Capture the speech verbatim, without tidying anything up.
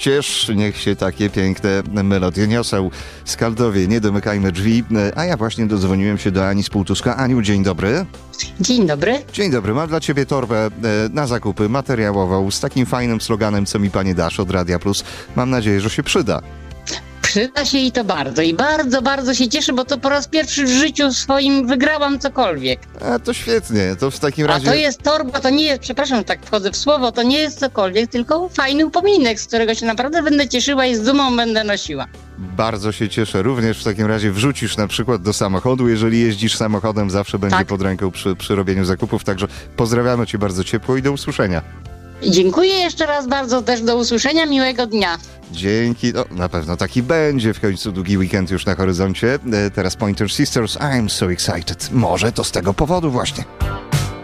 Ciesz, niech się takie piękne melodie niosą. Skaldowie, nie domykajmy drzwi. A ja właśnie dodzwoniłem się do Ani z Półtuska. Aniu, dzień dobry. Dzień dobry. Dzień dobry, mam dla ciebie torbę na zakupy materiałową z takim fajnym sloganem, co mi pani dasz od Radia Plus. Mam nadzieję, że się przyda. Przyda się i to bardzo. I bardzo, bardzo się cieszę, bo to po raz pierwszy w życiu swoim wygrałam cokolwiek. A to świetnie, to w takim razie... A to jest torba, to nie jest, przepraszam, że tak wchodzę w słowo, to nie jest cokolwiek, tylko fajny upominek, z którego się naprawdę będę cieszyła i z dumą będę nosiła. Bardzo się cieszę. Również w takim razie wrzucisz na przykład do samochodu. Jeżeli jeździsz samochodem, zawsze będzie Tak. pod ręką przy, przy robieniu zakupów. Także pozdrawiamy cię bardzo ciepło i do usłyszenia. Dziękuję jeszcze raz bardzo, też do usłyszenia, miłego dnia. Dzięki. No, na pewno taki będzie. W końcu długi weekend już na horyzoncie. E, Teraz Pointer Sisters. I'm so excited. Może to z tego powodu właśnie.